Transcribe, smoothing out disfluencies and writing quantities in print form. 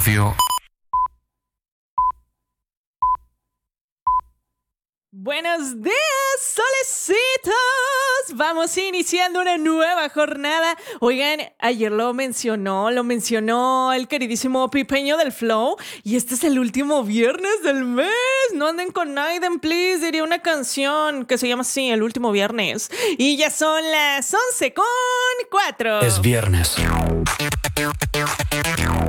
Radio. Buenos días, solecitos. Vamos iniciando una nueva jornada. Oigan, ayer lo mencionó el queridísimo Pipeño del Flow. Y este es el último viernes del mes. No anden con Aiden, please. Diría una canción que se llama así, El Último Viernes. Y ya son las 11:04. Es viernes.